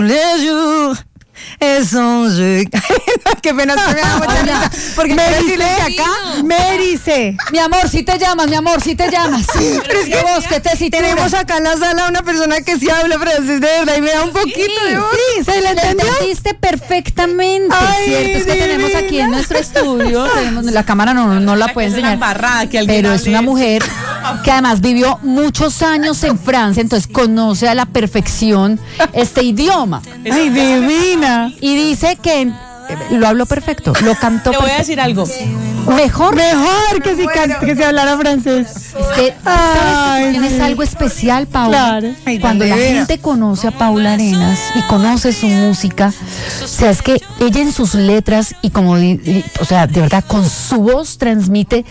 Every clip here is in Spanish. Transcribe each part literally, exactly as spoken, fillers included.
Les jours es onze. Qué pena, me da mucha risa. Porque Mary que acá, Mary C. Mi amor, si te llamas, mi amor, si te llamas. Sí, pero es que vos, que te sitúas. tenemos acá en la sala una persona que sí habla francés de verdad y me da un poquito sí, de voz. Sí, se le entendió. Lo entendiste perfectamente. Ay, Cierto, es que divina. tenemos aquí en nuestro estudio, tenemos, la cámara no, no la puede enseñar, pero es una mujer que además vivió muchos años en Francia, entonces conoce a la perfección este idioma. Ay, divina. Y dice que eh, lo habló perfecto, lo cantó Te voy a perfecto. decir algo. Mejor. Mejor que si, can- que si hablara francés. Es que, ¿sabes? Tú tienes algo especial, Paula. Claro. Ay, Cuando tan la divina. gente conoce a Paula Arenas y conoce su música, o sea, es que ella en sus letras y como, di- y- o sea, de verdad, con su voz transmite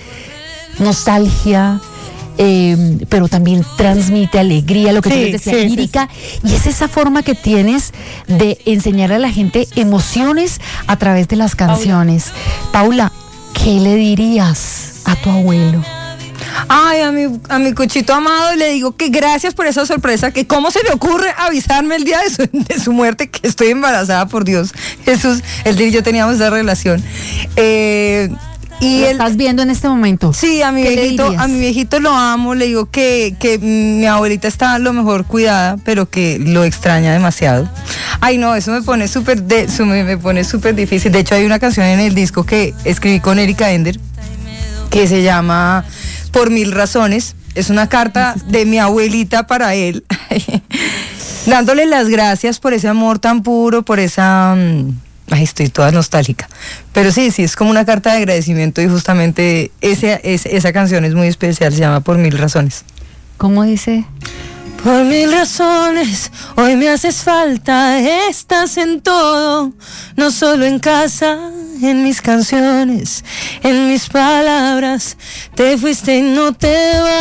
nostalgia, eh, pero también transmite alegría, lo que Sí, tú les decías, sí, sí, lírica, y es esa forma que tienes de enseñar a la gente emociones a través de las canciones. Paula, ¿qué le dirías a tu abuelo? Ay, a mi, a mi Cuchito amado le digo que gracias por esa sorpresa, que cómo se le ocurre avisarme el día de su, de su muerte, que estoy embarazada, por Dios. Jesús, él y yo teníamos esa relación. Eh, y ¿Lo él, estás viendo en este momento? sí, a mi ¿Qué le viejito, dirías? a mi viejito lo amo, le digo que, que mi abuelita está lo mejor cuidada, pero que lo extraña demasiado. Ay, no, eso me pone súper de- eso me, me pone súper difícil. De hecho, hay una canción en el disco que escribí con Erika Ender que se llama Por Mil Razones. Es una carta de mi abuelita para él, dándole las gracias por ese amor tan puro, por esa... mm, Ay, estoy toda nostálgica. Pero sí, sí, es como una carta de agradecimiento y justamente ese, es, esa canción es muy especial, se llama Por Mil Razones. ¿Cómo dice? Por mil razones, hoy me haces falta, estás en todo, no solo en casa, en mis canciones, en mis palabras, te fuiste y no te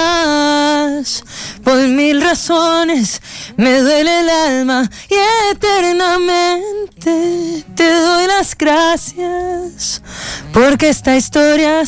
vas. Por mil razones, me duele el alma y eternamente te doy las gracias, porque esta historia